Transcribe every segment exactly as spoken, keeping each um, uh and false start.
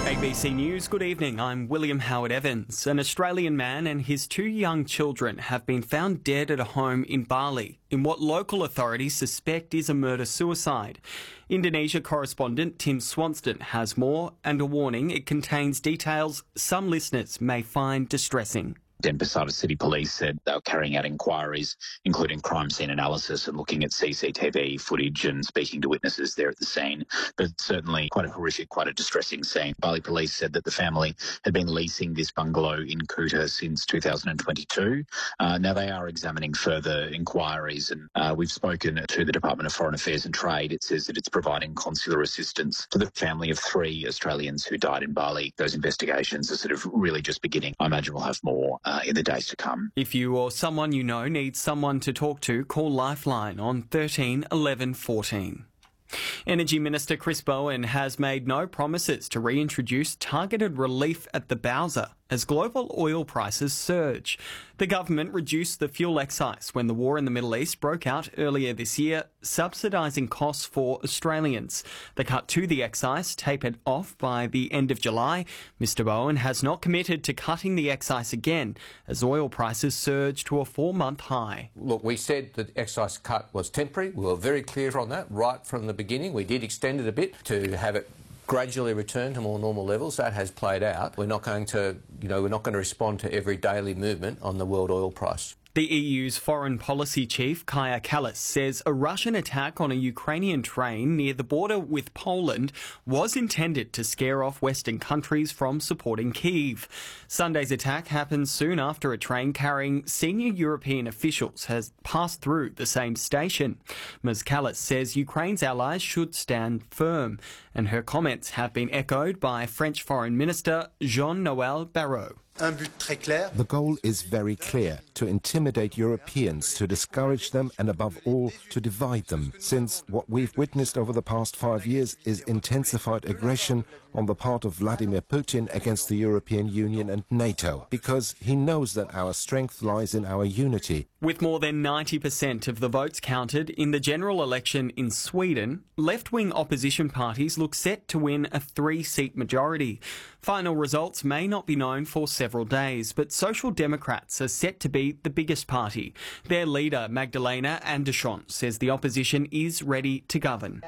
A B C News, good evening. I'm William Howard Evans. An Australian man and his two young children have been found dead at a home in Bali in what local authorities suspect is a murder-suicide. Indonesia correspondent Tim Swanston has more and a warning it contains details some listeners may find distressing. Denpasar City Police said they were carrying out inquiries, including crime scene analysis and looking at C C T V footage and speaking to witnesses there at the scene. But certainly quite a horrific, quite a distressing scene. Bali Police said that the family had been leasing this bungalow in Kuta since two thousand twenty-two. Uh, now they are examining further inquiries, and uh, we've spoken to the Department of Foreign Affairs and Trade. It says that it's providing consular assistance to the family of three Australians who died in Bali. Those investigations are sort of really just beginning. I imagine we'll have more Uh, in the days to come. If you or someone you know needs someone to talk to, call Lifeline on thirteen eleven fourteen. Energy Minister Chris Bowen has made no promises to reintroduce targeted relief at the Bowser as global oil prices surge. The government reduced the fuel excise when the war in the Middle East broke out earlier this year, subsidising costs for Australians. The cut to the excise tapered off by the end of July. Mr Bowen has not committed to cutting the excise again as oil prices surged to a four-month high. Look, we said that the excise cut was temporary. We were very clear on that right from the beginning. We did extend it a bit to have it gradually return to more normal levels. That has played out. We're not going to, you know, we're not going to respond to every daily movement on the world oil price. The E U's foreign policy chief, Kaja Kallas, says a Russian attack on a Ukrainian train near the border with Poland was intended to scare off Western countries from supporting Kyiv. Sunday's attack happened soon after a train carrying senior European officials has passed through the same station. Miz Kallas says Ukraine's allies should stand firm, and her comments have been echoed by French Foreign Minister Jean-Noël Barrot. The goal is very clear, to intimidate Europeans, to discourage them and above all to divide them, since what we've witnessed over the past five years is intensified aggression on the part of Vladimir Putin against the European Union and NATO, because he knows that our strength lies in our unity. With more than ninety percent of the votes counted in the general election in Sweden, left-wing opposition parties look set to win a three-seat majority. Final results may not be known for several days, but Social Democrats are set to be the biggest party. Their leader, Magdalena Andersson, says the opposition is ready to govern.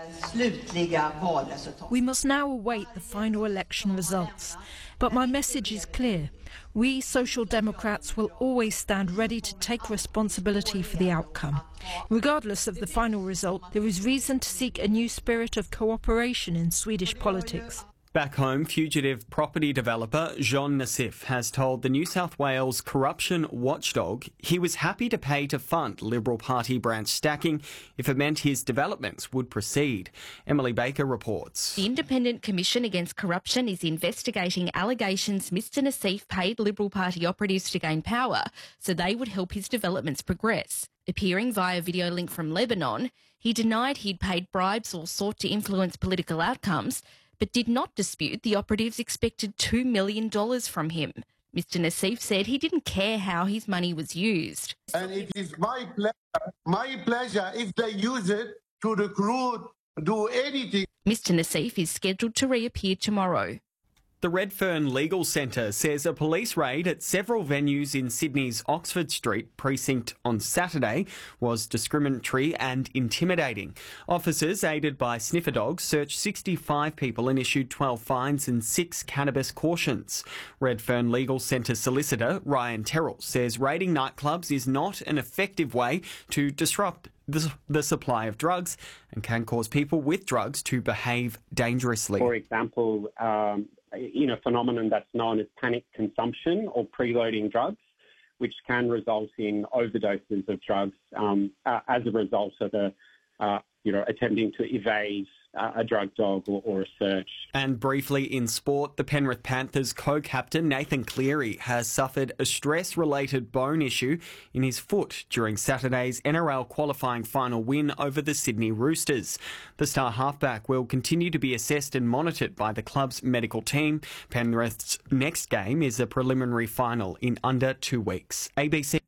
We must now await the final election results. But my message is clear. We Social Democrats will always stand ready to take responsibility for the outcome. Regardless of the final result, there is reason to seek a new spirit of cooperation in Swedish politics. Back home, fugitive property developer Jean Nassif has told the New South Wales corruption watchdog he was happy to pay to fund Liberal Party branch stacking if it meant his developments would proceed. Emily Baker reports. The Independent Commission Against Corruption is investigating allegations Mr Nassif paid Liberal Party operatives to gain power so they would help his developments progress. Appearing via video link from Lebanon, he denied he'd paid bribes or sought to influence political outcomes, but did not dispute the operatives expected two million dollars from him. Mr Nassif said he didn't care how his money was used. And it is my pleasure, my pleasure if they use it to recruit, do anything. Mr Nassif is scheduled to reappear tomorrow. The Redfern Legal Centre says a police raid at several venues in Sydney's Oxford Street precinct on Saturday was discriminatory and intimidating. Officers, aided by sniffer dogs, searched sixty-five people and issued twelve fines and six cannabis cautions. Redfern Legal Centre solicitor Ryan Terrell says raiding nightclubs is not an effective way to disrupt the, the supply of drugs and can cause people with drugs to behave dangerously. For example, um, in a phenomenon that's known as panic consumption or preloading drugs, which can result in overdoses of drugs um, uh, as a result of a, uh, you know, attempting to evade uh, a drug dog or, or a search. And briefly in sport, the Penrith Panthers co-captain Nathan Cleary has suffered a stress-related bone issue in his foot during Saturday's N R L qualifying final win over the Sydney Roosters. The star halfback will continue to be assessed and monitored by the club's medical team. Penrith's next game is a preliminary final in under two weeks. A B C.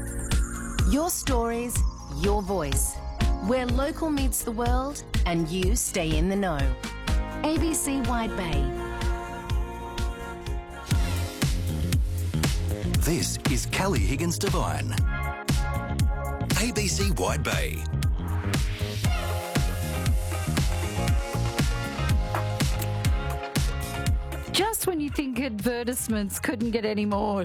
Your stories, your voice. Where local meets the world and you stay in the know. A B C Wide Bay. This is Kelly Higgins Devine. A B C Wide Bay. Just when you think advertisements couldn't get any more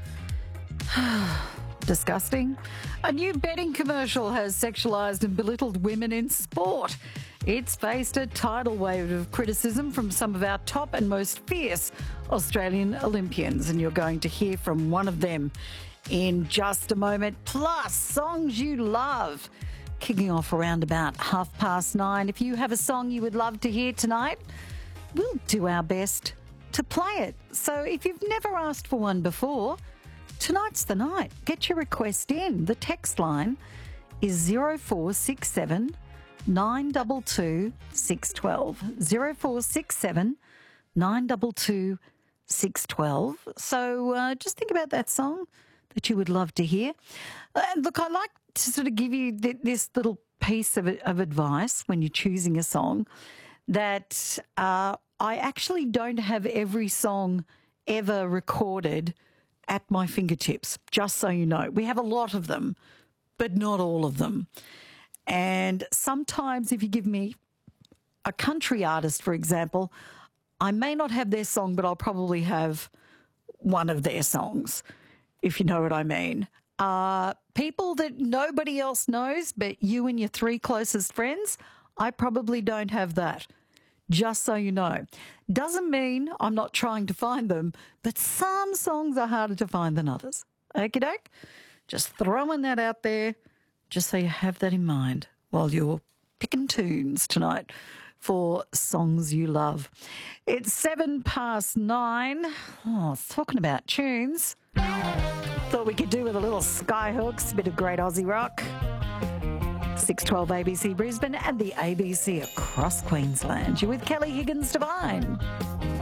disgusting, a new betting commercial has sexualised and belittled women in sport. It's faced a tidal wave of criticism from some of our top and most fierce Australian Olympians, and you're going to hear from one of them in just a moment. Plus, songs you love, kicking off around about half past nine. If you have a song you would love to hear tonight, we'll do our best to play it. So if you've never asked for one before, tonight's the night. Get your request in. The text line is zero four six seven nine two two six one two. zero four six seven nine two two six one two. So uh, just think about that song that you would love to hear. And look, I like to sort of give you th- this little piece of, of advice when you're choosing a song, that uh, I actually don't have every song ever recorded at my fingertips, just so you know. We have a lot of them, but not all of them. And sometimes if you give me a country artist, for example, I may not have their song, but I'll probably have one of their songs, if you know what I mean. Uh, people that nobody else knows, but you and your three closest friends, I probably don't have that. Just so you know. Doesn't mean I'm not trying to find them, but some songs are harder to find than others. Okie doke? Just throwing that out there, just so you have that in mind while you're picking tunes tonight for songs you love. It's seven past nine. Oh, talking about tunes. Thought we could do with a little Skyhooks, a bit of great Aussie rock. six twelve A B C Brisbane and the A B C across Queensland. You're with Kelly Higgins Devine.